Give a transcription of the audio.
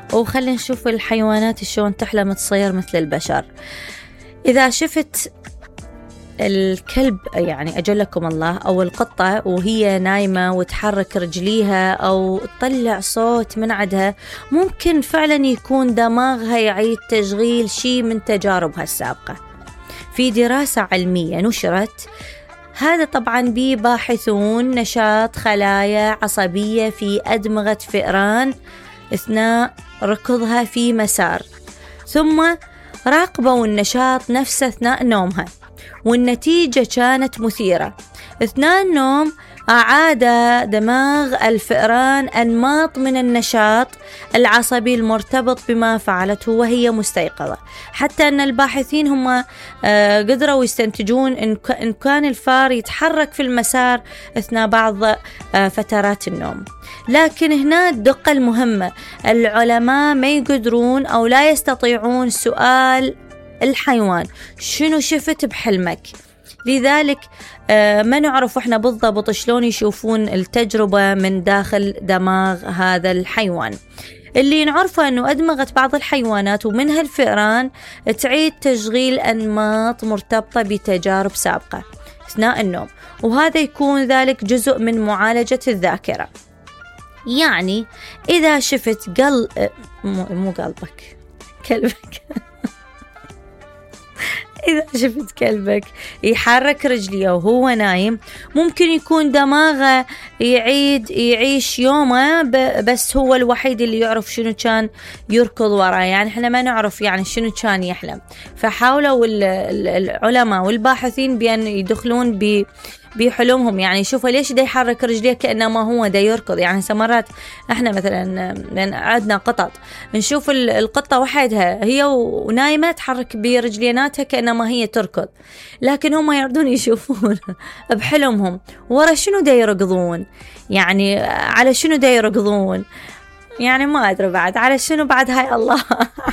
وخلينا نشوف الحيوانات شلون تحلم تصير مثل البشر. إذا شفت الكلب يعني أجلكم الله أو القطة وهي نايمة وتحرك رجليها أو تطلع صوت من عدها، ممكن فعلا يكون دماغها يعيد تشغيل شيء من تجاربها السابقة. في دراسة علمية نشرت، هذا طبعا بباحثون نشاط خلايا عصبية في أدمغة فئران أثناء ركضها في مسار، ثم راقبوا النشاط نفسه أثناء نومها، والنتيجة كانت مثيرة. أثناء النوم أعاد دماغ الفئران أنماط من النشاط العصبي المرتبط بما فعلته وهي مستيقظة، حتى أن الباحثين هم قدروا يستنتجون إن كان الفار يتحرك في المسار أثناء بعض فترات النوم. لكن هنا الدقة المهمة، العلماء ما يقدرون أو لا يستطيعون سؤال الحيوان شنو شفت بحلمك، لذلك ما نعرف احنا بالضبط شلون يشوفون التجربة من داخل دماغ هذا الحيوان. اللي نعرفه أنه أدمغة بعض الحيوانات ومنها الفئران تعيد تشغيل أنماط مرتبطة بتجارب سابقة أثناء النوم، وهذا يكون ذلك جزء من معالجة الذاكرة. يعني إذا شفت مو قلبك، كلبك إذا شفت كلبك يحرك رجليه وهو نايم، ممكن يكون دماغه يعيش يومه، بس هو الوحيد اللي يعرف شنو كان يركض وراه، يعني احنا ما نعرف يعني شنو كان يحلم. فحاولوا العلماء والباحثين بأن يدخلون بحلمهم، يعني شوفوا ليش دا يحرك رجليه كأنما هو دا يركض. يعني مرات احنا مثلا عندنا قطط، نشوف القطة وحدها هي ونايمة تحرك برجليناتها كأنما هي تركض، لكن هم يردون يشوفون بحلمهم ورا شنو دا يركضون، يعني على شنو دا يركضون، يعني ما أدري بعد على شنو بعد، هاي الله